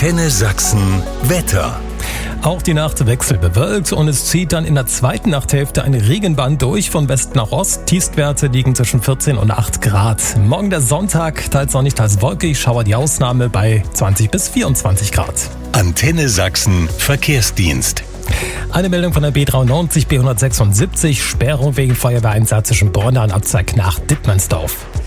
Antenne Sachsen Wetter. Auch die Nacht wechselbewölkt und es zieht dann in der zweiten Nachthälfte eine Regenbahn durch von West nach Ost. Tiefstwerte liegen zwischen 14 und 8 Grad. Morgen der Sonntag, teils sonnig, teils wolkig, Schauer die Ausnahme bei 20 bis 24 Grad. Antenne Sachsen Verkehrsdienst. Eine Meldung von der B93, B176, Sperrung wegen Feuerwehreinsatz zwischen Borna und Abzweig nach Dittmannsdorf.